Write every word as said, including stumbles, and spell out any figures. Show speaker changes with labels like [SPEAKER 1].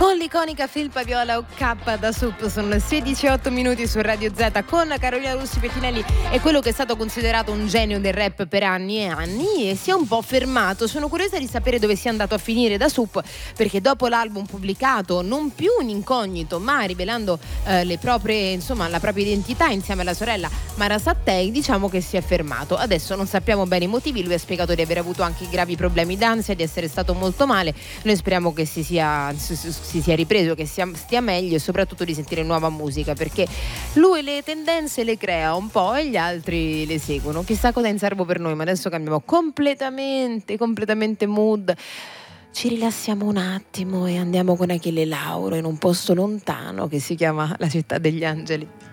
[SPEAKER 1] Con l'iconica felpa viola O K da Sup sono sedici e otto minuti su Radio Z con Carolina Russi Pettinelli e quello che è stato considerato un genio del rap per anni e anni e si è un po' fermato. Sono curiosa di sapere dove sia andato a finire da Sup, perché dopo l'album pubblicato non più in incognito ma rivelando eh, le proprie, insomma, la propria identità insieme alla sorella Mara Sattei, diciamo che si è fermato. Adesso non sappiamo bene i motivi, lui ha spiegato di aver avuto anche gravi problemi d'ansia, di essere stato molto male. Noi speriamo che si sia si sia ripreso, che sia, stia meglio e soprattutto di sentire nuova musica, perché lui le tendenze le crea un po' e gli altri le seguono. Chissà cosa è in serbo per noi, ma adesso cambiamo completamente, completamente mood. Ci rilassiamo un attimo e andiamo con Achille Lauro in un posto lontano che si chiama La Città degli Angeli.